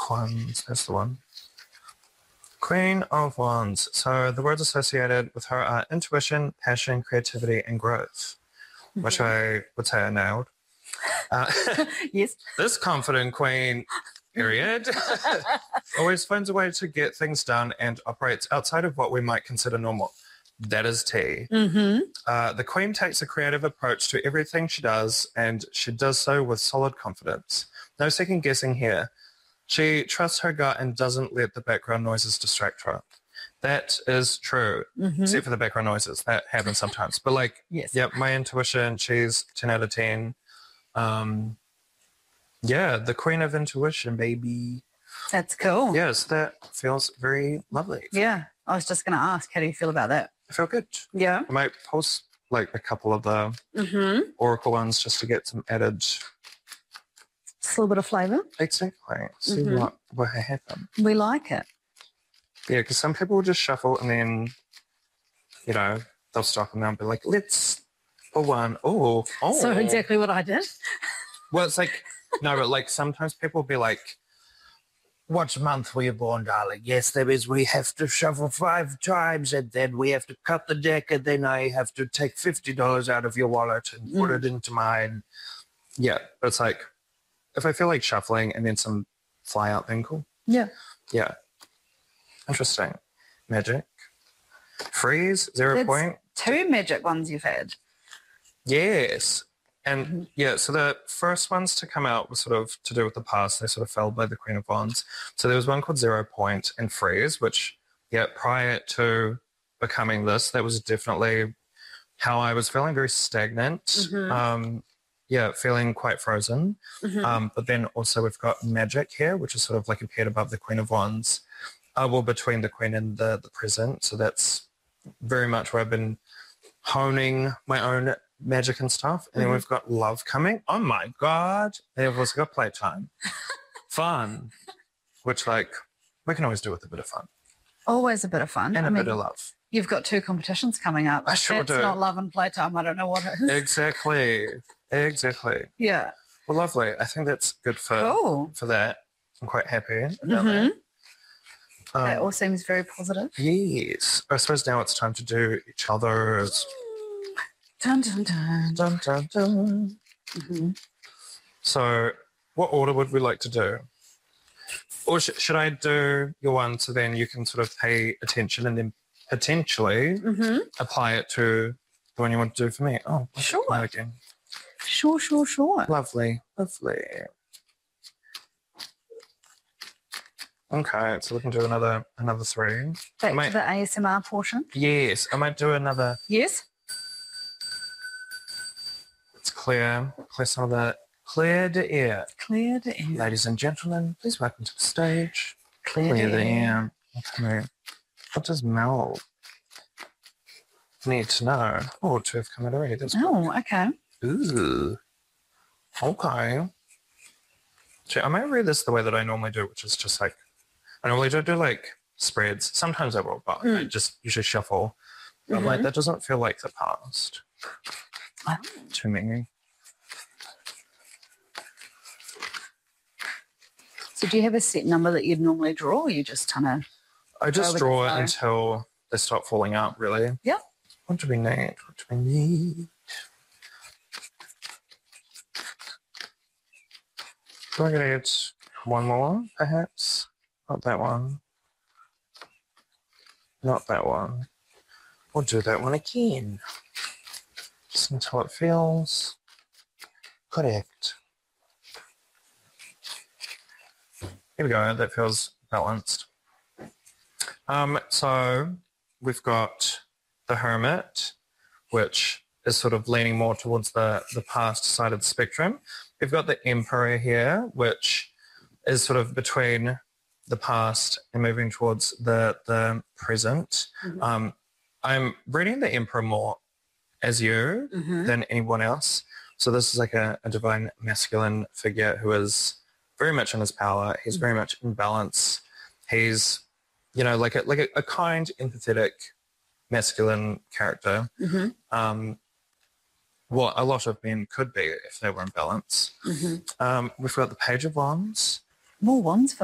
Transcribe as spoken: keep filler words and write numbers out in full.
Wands, that's the one. Queen of Wands. So the words associated with her are intuition, passion, creativity, and growth, mm-hmm. which I would say I nailed. Uh, yes. This confident queen, period, always finds a way to get things done and operates outside of what we might consider normal. That is tea. Mm-hmm. Uh, the queen takes a creative approach to everything she does, and she does so with solid confidence. No second guessing here. She trusts her gut and doesn't let the background noises distract her. That is true, mm-hmm. except for the background noises. That happens sometimes. But like, yes. yeah, my intuition, she's ten out of ten. Um, yeah, the queen of intuition, baby. That's cool. Yes, that feels very lovely. Yeah, I was just going to ask, how do you feel about that? I feel good. Yeah. I might post like a couple of the mm-hmm. oracle ones just to get some added... Just a little bit of flavour. Exactly. See mm-hmm. what, what happens. We like it. Yeah, because some people will just shuffle and then, you know, they'll stop and they'll be like, let's for one. Oh, oh. So exactly what I did. Well, it's like, no, but like sometimes people will be like, what month were you born, darling? Yes, there is. We have to shuffle five times and then we have to cut the deck and then I have to take fifty dollars out of your wallet and mm. put it into mine. Yeah, but it's like, if I feel like shuffling and then some fly out, then cool. Yeah. Yeah. Interesting. Magic. Freeze, zero That's point. Two magic ones you've had. Yes. And mm-hmm. yeah, so the first ones to come out were sort of to do with the past. They sort of fell by the Queen of Wands. So there was one called Zero Point and Freeze, which, yeah, prior to becoming this, that was definitely how I was feeling, very stagnant. Mm-hmm. Um, yeah, feeling quite frozen. Mm-hmm. Um, but then also we've got Magic here, which is sort of like appeared above the Queen of Wands. Uh, well, between the Queen and the, the present. So that's very much where I've been honing my own magic and stuff. And mm-hmm. then we've got Love coming. Oh my God. And we've also got Playtime. Fun. Which, like, we can always do with a bit of fun. Always a bit of fun. And I a mean, bit of love. You've got two competitions coming up. I sure That's do. not Love and Playtime. I don't know what it is. Exactly. Exactly. Yeah. Well, lovely. I think that's good for, cool. for that. I'm quite happy about mm-hmm. that. Um, that all seems very positive. Yes. I suppose now it's time to do each other's. Dun, dun, dun. Dun, dun, dun. Mm-hmm. So what order would we like to do? Or sh- should I do your one so then you can sort of pay attention and then potentially mm-hmm. apply it to the one you want to do for me? Oh, sure. Again. Sure, sure, sure. Lovely, lovely. Okay, so we can do another another three. Back might, to the A S M R portion. Yes, I might do another. Yes. It's clear. Clear some of the clear the air. Clear the air. Ladies and gentlemen, please welcome to the stage. Clear, clear the the air. air. Okay. What does Mel need to know? Oh, two have come out already. That's oh, good. Okay. Ooh. Okay. So I might read this the way that I normally do, which is just like, I normally don't do like spreads. Sometimes I will, but mm. I just usually shuffle. But mm-hmm. I'm like, that doesn't feel like the past. Oh. To me. So do you have a set number that you'd normally draw, or you just kind of... I just draw it until they stop falling out, really. Yeah. What do we need? What do we need? Do I get one more, perhaps? Not that one. Not that one. We'll do that one again. Just until it feels correct. Here we go. That feels balanced. Um, so we've got the Hermit, which is sort of leaning more towards the, the past side of the spectrum. We've got the Emperor here, which is sort of between the past and moving towards the, the present. Mm-hmm. Um, I'm reading the Emperor more as you mm-hmm. than anyone else. So this is like a, a divine masculine figure who is very much in his power. He's mm-hmm. very much in balance. He's, you know, like a, like a, a kind, empathetic, masculine character. Mm-hmm. Um, what a lot of men could be if they were in balance. Mm-hmm. Um, we've got the Page of Wands. More wands for